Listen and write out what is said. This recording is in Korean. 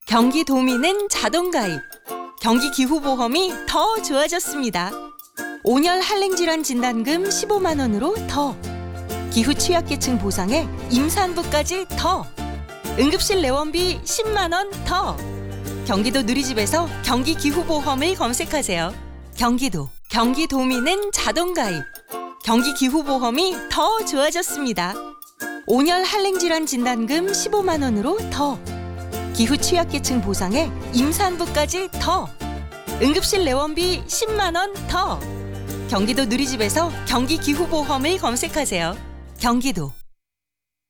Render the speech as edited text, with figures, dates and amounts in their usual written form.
경기도민은 자동가입. 경기기후보험이 더 좋아졌습니다. 온열 한랭질환 진단금 15만 원으로 더. 기후 취약계층 보상에 임산부까지 더. 응급실 내원비 10만 원 더. 경기도 누리집에서 경기기후보험을 검색하세요. 경기도민은 자동가입. 경기기후보험이 더 좋아졌습니다. 온열 한랭질환 진단금 15만 원으로 더. 기후 취약계층 보상에 임산부까지 더. 응급실 내원비 10만 원 더. 경기도 누리집에서 경기기후보험을 검색하세요.